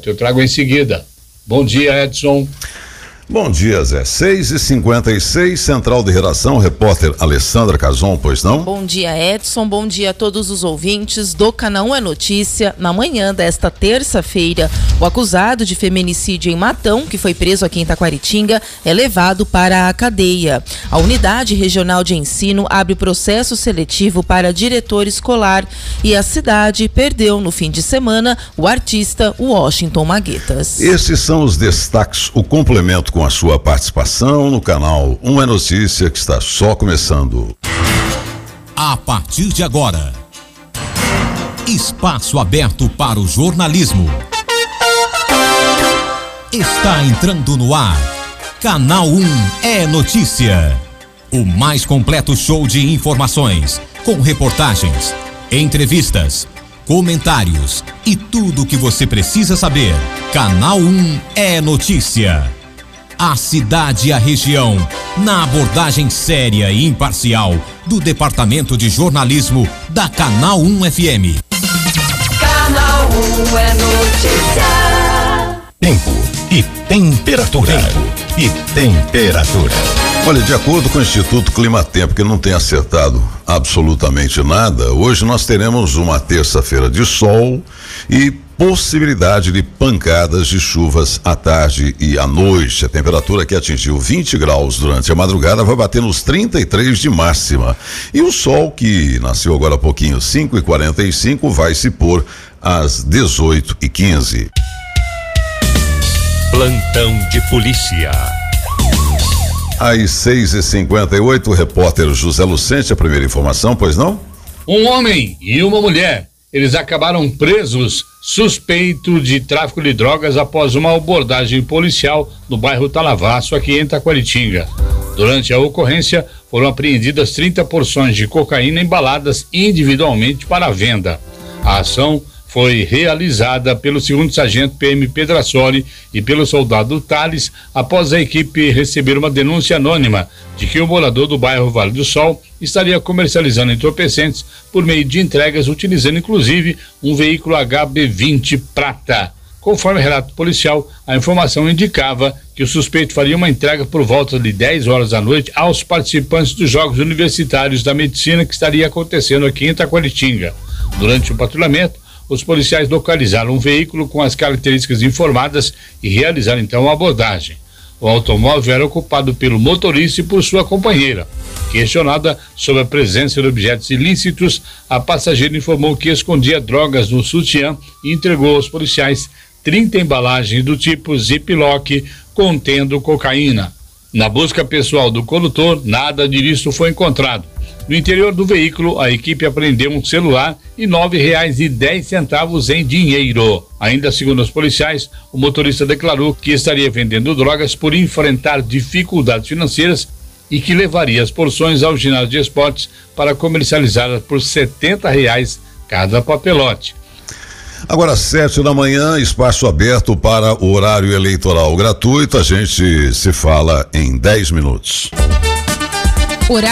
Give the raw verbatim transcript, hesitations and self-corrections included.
Eu trago em seguida. Bom dia, Edson. Bom dia, Zé. seis e cinquenta e seis, Central de Redação, repórter Alessandra Cazon, pois não? Bom dia, Edson. Bom dia a todos os ouvintes do Canal um é Notícia. Na manhã desta terça-feira, o acusado de feminicídio em Matão, que foi preso aqui em Taquaritinga, é levado para a cadeia. A Unidade Regional de Ensino abre processo seletivo para diretor escolar e a cidade perdeu no fim de semana o artista Washington Maguetas. Esses são os destaques, o complemento com a sua participação no Canal um é Notícia, que está só começando. A partir de agora, espaço aberto para o jornalismo. Está entrando no ar. Canal um é Notícia. O mais completo show de informações, com reportagens, entrevistas, comentários e tudo o que você precisa saber. Canal um é Notícia. A cidade e a região, na abordagem séria e imparcial do Departamento de Jornalismo da Canal um F M. Canal um é Notícia. Tempo e temperatura. Tempo e temperatura. Olha, de acordo com o Instituto Climatempo, que não tem acertado absolutamente nada, hoje nós teremos uma terça-feira de sol e possibilidade de pancadas de chuvas à tarde e à noite. A temperatura que atingiu vinte graus durante a madrugada vai bater nos trinta e três de máxima. E o sol, que nasceu agora há pouquinho, cinco e quarenta e cinco, vai se pôr às dezoito e quinze. Plantão de polícia. Às seis e cinquenta e oito, o repórter José Lucente, a primeira informação, pois não? Um homem e uma mulher, eles acabaram presos suspeito de tráfico de drogas após uma abordagem policial no bairro Talavaço, aqui em Taquaritinga. Durante a ocorrência, foram apreendidas trinta porções de cocaína embaladas individualmente para a venda. A ação foi realizada pelo segundo sargento P M Pedrassoli e pelo soldado Thales após a equipe receber uma denúncia anônima de que o morador do bairro Vale do Sol estaria comercializando entorpecentes por meio de entregas, utilizando inclusive um veículo H B vinte prata. Conforme relato policial, a informação indicava que o suspeito faria uma entrega por volta de dez horas da noite aos participantes dos Jogos Universitários da Medicina que estaria acontecendo aqui em Taquaritinga. Durante o patrulhamento, os policiais localizaram um veículo com as características informadas e realizaram então a abordagem. O automóvel era ocupado pelo motorista e por sua companheira. Questionada sobre a presença de objetos ilícitos, a passageira informou que escondia drogas no sutiã e entregou aos policiais trinta embalagens do tipo Ziploc contendo cocaína. Na busca pessoal do condutor, nada disso foi encontrado. No interior do veículo, a equipe apreendeu um celular e nove reais e dez centavos em dinheiro. Ainda segundo os policiais, o motorista declarou que estaria vendendo drogas por enfrentar dificuldades financeiras e que levaria as porções ao ginásio de esportes para comercializá-las por setenta reais cada papelote. Agora, sete da manhã, espaço aberto para o horário eleitoral gratuito. A gente se fala em dez minutos.